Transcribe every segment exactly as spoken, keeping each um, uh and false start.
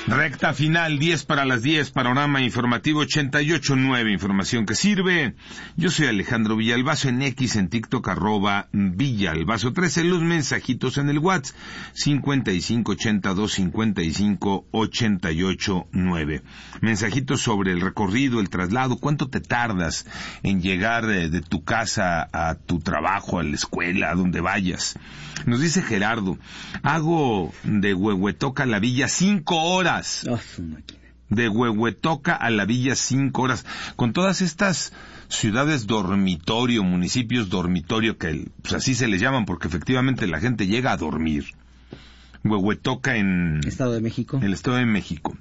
Recta final, diez para las diez, panorama informativo ochenta y ocho nueve, información que sirve. Yo soy Alejandro Villalbazo, en X, en TikTok, arroba Villalbazo trece, los mensajitos en el WhatsApp, cincuenta y cinco ochenta y dos cincuenta y cinco ochenta y ocho nueve. Mensajitos sobre el recorrido, el traslado, cuánto te tardas en llegar de, de tu casa a tu trabajo, a la escuela, a donde vayas. Nos dice Gerardo, hago de Huehuetoca a la Villa cinco horas. Oh, su máquina. De Huehuetoca a la Villa cinco horas. Con todas estas ciudades dormitorio, municipios dormitorio, que pues así se les llaman porque efectivamente la gente llega a dormir. Huehuetoca en... Estado de México. El Estado de México.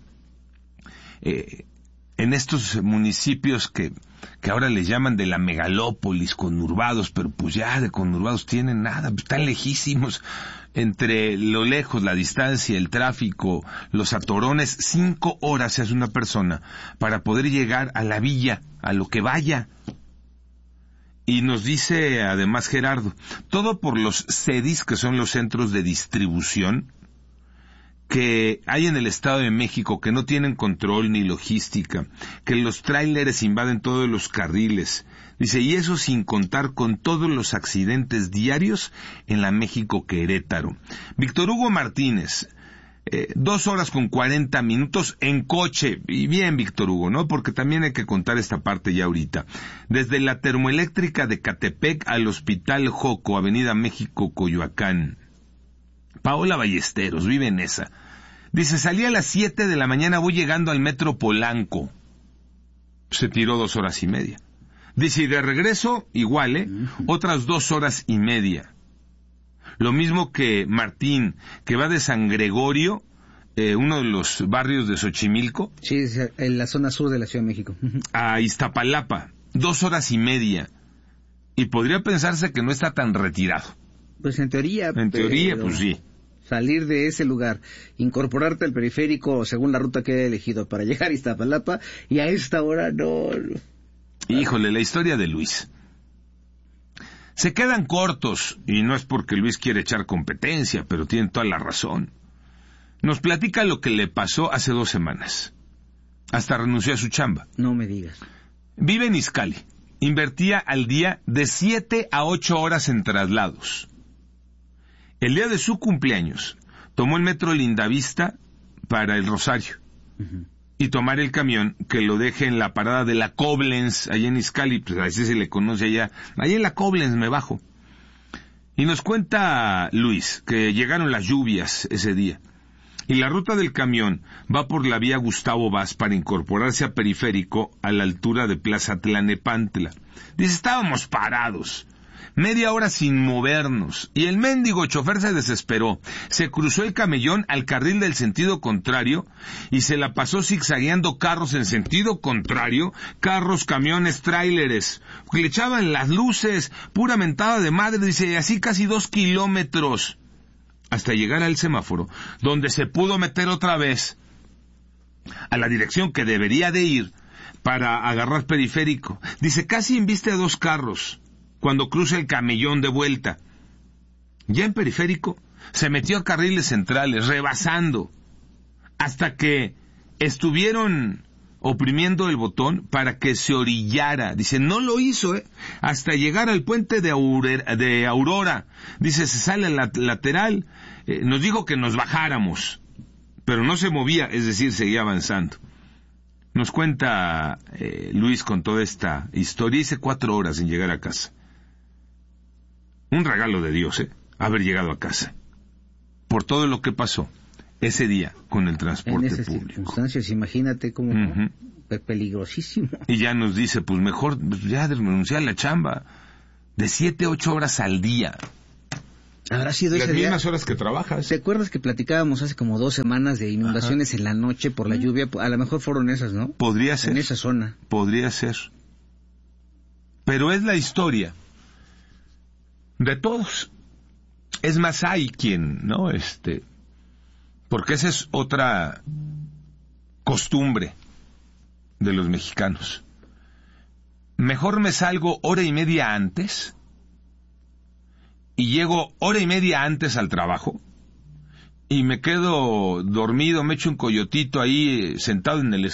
Eh, en estos municipios que, que ahora les llaman de la megalópolis, conurbados, pero pues ya de conurbados tienen nada, pues están lejísimos. Entre lo lejos, la distancia, el tráfico, los atorones, cinco horas se hace una persona para poder llegar a la villa, a lo que vaya. Y nos dice además Gerardo, todo por los C E D I S, que son los centros de distribución, que hay en el Estado de México, que no tienen control ni logística, que los tráileres invaden todos los carriles. Dice, y eso sin contar con todos los accidentes diarios en la México Querétaro. Víctor Hugo Martínez, eh, dos horas con cuarenta minutos en coche. Y bien, Víctor Hugo, ¿no? Porque también hay que contar esta parte ya ahorita. Desde la termoeléctrica de Catepec al Hospital Joco, Avenida México, Coyoacán. Paola Ballesteros, vive en esa. Dice, salí a las siete de la mañana, voy llegando al Metro Polanco. Se tiró dos horas y media. Dice, y de regreso, igual, ¿eh? Uh-huh. Otras dos horas y media. Lo mismo que Martín, que va de San Gregorio, eh, uno de los barrios de Xochimilco. Sí, en la zona sur de la Ciudad de México. Uh-huh. A Iztapalapa, dos horas y media. Y podría pensarse que no está tan retirado. Pues en teoría. En teoría, pues sí. Salir de ese lugar, incorporarte al periférico según la ruta que he elegido para llegar a Iztapalapa, y a esta hora no... Híjole, la historia de Luis. Se quedan cortos, y no es porque Luis quiere echar competencia, pero tiene toda la razón. Nos platica lo que le pasó hace dos semanas. Hasta renunció a su chamba. No me digas. Vive en Izcalli. Invertía al día de siete a ocho horas en traslados. El día de su cumpleaños, tomó el metro Lindavista para el Rosario. Uh-huh. Y tomar el camión que lo deje en la parada de la Koblenz, allá en Izcalli, pues así se le conoce allá. Allá en la Koblenz me bajo. Y nos cuenta Luis que llegaron las lluvias ese día. Y la ruta del camión va por la vía Gustavo Vaz para incorporarse a Periférico a la altura de Plaza Tlanepantla. Dice, estábamos parados. Media hora sin movernos, y el mendigo chofer se desesperó. Se cruzó el camellón al carril del sentido contrario y se la pasó zigzagueando carros en sentido contrario, carros, camiones, tráileres. Le echaban las luces, pura mentada de madre, dice, así casi dos kilómetros, hasta llegar al semáforo, donde se pudo meter otra vez a la dirección que debería de ir para agarrar Periférico. Dice, casi embiste a dos carros cuando cruza el camellón de vuelta. Ya en Periférico, se metió a carriles centrales, rebasando, hasta que estuvieron oprimiendo el botón para que se orillara. Dice, no lo hizo, ¿eh? Hasta llegar al puente de, Aurora, de Aurora. Dice, se sale a la lateral, eh, nos dijo que nos bajáramos, pero no se movía, es decir, seguía avanzando. Nos cuenta eh, Luis con toda esta historia, hice cuatro horas en llegar a casa. Un regalo de Dios, ¿eh? Haber llegado a casa. Por todo lo que pasó ese día con el transporte en esas público. Circunstancias, imagínate cómo uh-huh. Peligrosísimo. Y ya nos dice, pues mejor ya renunciar a la chamba de siete, ocho horas al día. Habrá sido las ese día. Las mismas horas que trabajas. ¿Te acuerdas que platicábamos hace como dos semanas de inundaciones Ajá. en la noche por la lluvia? A lo mejor fueron esas, ¿no? Podría ser. En esa zona. Podría ser. Pero es la historia de todos. Es más, hay quien, ¿no? Este, porque esa es otra costumbre de los mexicanos. Mejor me salgo hora y media antes y llego hora y media antes al trabajo y me quedo dormido, me echo un coyotito ahí, eh, sentado en el